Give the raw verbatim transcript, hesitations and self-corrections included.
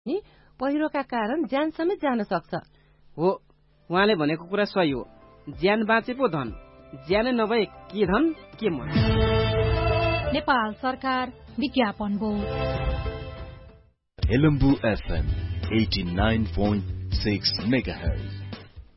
नि पहिरोका कारण ज्यान समेत जान सक्छ। हो, उहाँले भनेको कुरा सही हो। ज्यान बाँचे पो धन, ज्यान नभए के धन के मन। नेपाल सरकार विज्ञापन board. Helambu FM eighty nine point six megahertz